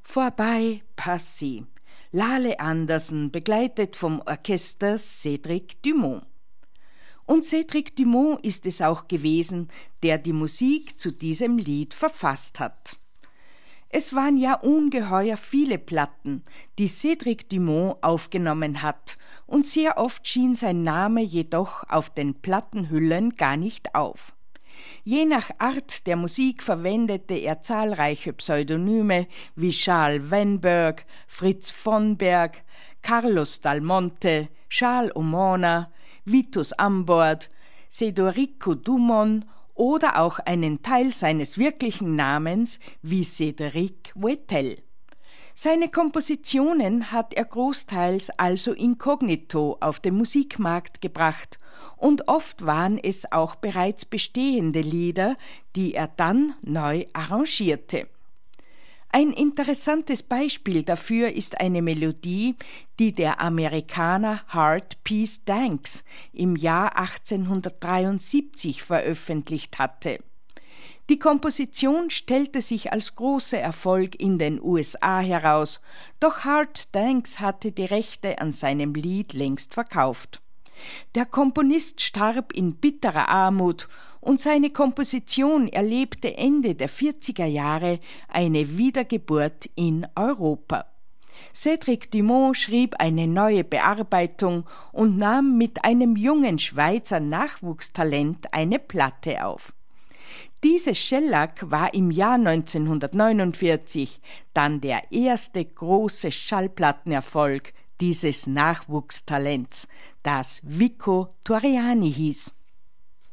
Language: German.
Vorbei, passé. Lale Andersen, begleitet vom Orchester Cédric Dumont. Und Cédric Dumont ist es auch gewesen, der die Musik zu diesem Lied verfasst hat. Es waren ja ungeheuer viele Platten, die Cédric Dumont aufgenommen hat, und sehr oft schien sein Name jedoch auf den Plattenhüllen gar nicht auf. Je nach Art der Musik verwendete er zahlreiche Pseudonyme wie Charles Wenberg, Fritz von Berg, Carlos Dal Monte, Charles Omona, Vitus Ambord, Cédric Dumont oder auch einen Teil seines wirklichen Namens wie Cédric Wettel. Seine Kompositionen hat er großteils also inkognito auf den Musikmarkt gebracht und oft waren es auch bereits bestehende Lieder, die er dann neu arrangierte. Ein interessantes Beispiel dafür ist eine Melodie, die der Amerikaner Hart Peace Danks im Jahr 1873 veröffentlicht hatte. Die Komposition stellte sich als großer Erfolg in den USA heraus, doch Hart Danks hatte die Rechte an seinem Lied längst verkauft. Der Komponist starb in bitterer Armut und seine Komposition erlebte Ende der 40er Jahre eine Wiedergeburt in Europa. Cédric Dumont schrieb eine neue Bearbeitung und nahm mit einem jungen Schweizer Nachwuchstalent eine Platte auf. Dieses Shellac war im Jahr 1949 dann der erste große Schallplattenerfolg dieses Nachwuchstalents, das Vico Torriani hieß.